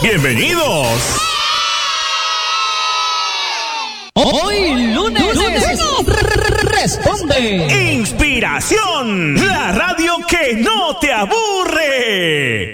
¡Bienvenidos! Hoy lunes responde Inspiración, la radio que no te aburre.